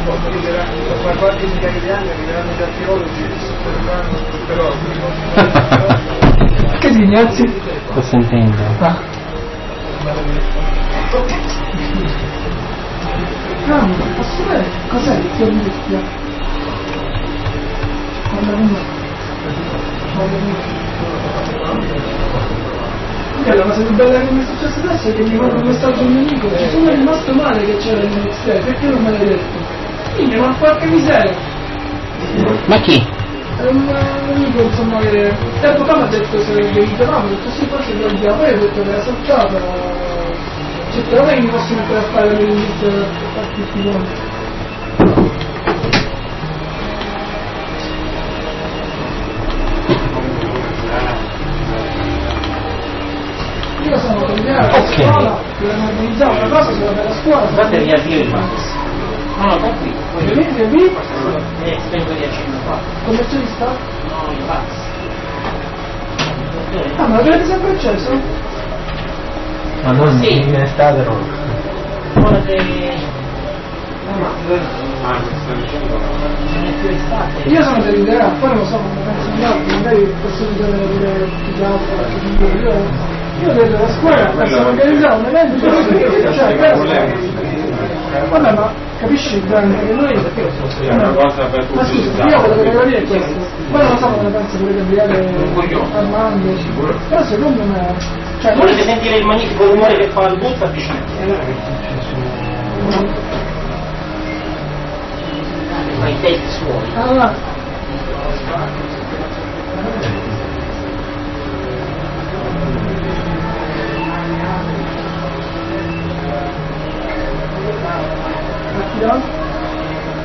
Tra qualche migliaia di anni arriveranno gli archeologi e scopriranno. Che si Ignazio? Sto sentendo. Posso vedere cos'è il fiormicchia? La cosa più bella che mi è successa adesso è che mi manda un messaggio a un mio amico: ci sono rimasto male che c'era il ministero, perché non me l'hai detto? Quindi ma porca miseria! Ma chi? È un amico insomma che tempo fa mi ha detto se devi chiamare, ho detto sì, forse lo andiamo, poi ho detto che era saltato, cioè però non mi posso mettere a fare le liste per fare tutti i conti. Io sono familiare alla scuola, dobbiamo organizzare una cosa sulla bella scuola. Guarda via il Max. No, da qui. Ovviamente lì? Spengo di accendo qua. Commercialista? No, il Max. Ah, ma l'avete sempre acceso? Ma non Sì. in estate no. Ora che... non è più estate. Io sono dell'idea, poi non lo so, come penso gli altri, magari posso vedere più che altro qualche video. Io vedo la scuola, posso organizzare un evento, cioè vabbè, ma capisci Grande che noi è una cosa per tutti. ma scusa, io quello che volevo dire è questo, poi non lo so come penso quello che brigate Armando, però secondo me cioè, volete sentire il magnifico rumore che fa il bus? Avvicinati. Ma i testi suoni. allora Attirò?